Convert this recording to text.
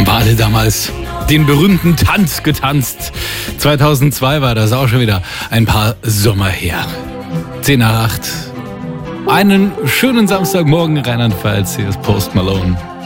Haben wir alle damals den berühmten Tanz getanzt. 2002 war das, auch schon wieder ein paar Sommer her. 10 nach 8. Einen schönen Samstagmorgen, Rheinland-Pfalz. Hier ist Post Malone.